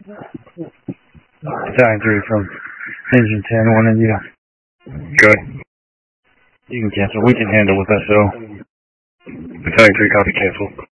Battalion 3 from Engine 10, wanted you. Good. You can cancel. We can handle with SO. Battalion 3 copy, cancel.